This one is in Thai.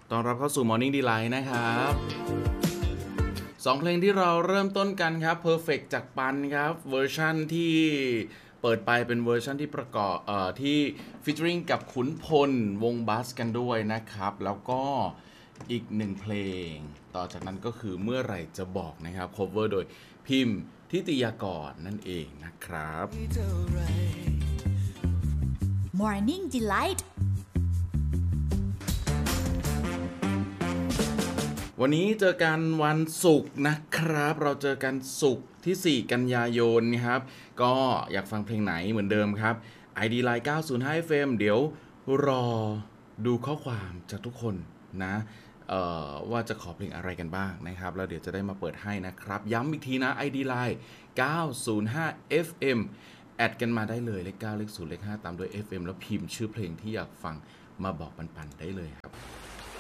ต้อนรับเข้าสู่ Morning Delight นะครับ2เพลงที่เราเริ่มต้นกันครับ Perfect จากปันครับเวอร์ชั่นที่เปิดไปเป็นเวอร์ชั่นที่ประกอบที่ฟีเจอริงกับขุนพลวงบัสกันด้วยนะครับแล้วก็อีกหนึ่งเพลงต่อจากนั้นก็คือเมื่อไหร่จะบอกนะครับ cover โดยพิมพ์ทิติยากรนั่นเองนะครับ Morning Delight วันนี้เจอกันวันศุกร์นะครับเราเจอกันศุกร์ที่4กันยายนครับก็อยากฟังเพลงไหนเหมือนเดิมครับ ID Line 905 FM เดี๋ยวรอดูข้อความจากทุกคนนะว่าจะขอเพลงอะไรกันบ้างนะครับแล้วเดี๋ยวจะได้มาเปิดให้นะครับย้ำอีกทีนะ ID Line 905 FM แอดกันมาได้เลยเลข9เลข0เลข5ตามด้วย FM แล้วพิมพ์ชื่อเพลงที่อยากฟังมาบอกปันๆได้เลยครับ